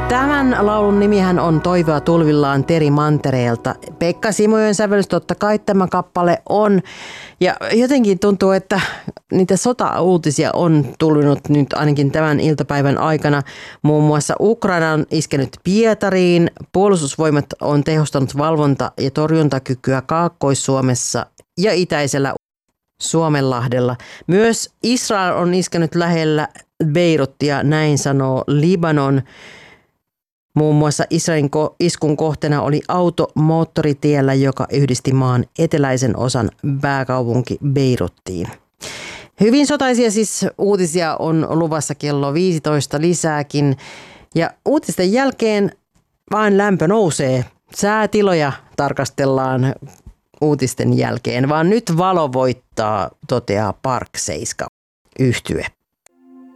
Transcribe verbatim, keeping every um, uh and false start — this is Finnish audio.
Tämän laulun nimihän on Toivoa tulvillaan Teri Mantereelta. Pekka Simojoen sävellys totta kai tämä kappale on. Ja jotenkin tuntuu, että niitä sota-uutisia on tullut nyt ainakin tämän iltapäivän aikana. Muun muassa Ukraina on iskenyt Pietariin. Puolustusvoimat on tehostanut valvonta- ja torjuntakykyä Kaakkois-Suomessa ja itäisellä Suomenlahdella. Myös Israel on iskenyt lähellä Beiruttia, näin sanoo Libanon. Muun muassa Israelin iskun kohteena oli auto moottoritiellä, joka yhdisti maan eteläisen osan pääkaupunki Beiruttiin. Hyvin sotaisia siis uutisia on luvassa kello viisitoista lisääkin. Ja uutisten jälkeen vain lämpö nousee. Säätiloja tarkastellaan uutisten jälkeen, vaan nyt valo voittaa, toteaa Park Seiska -yhtye.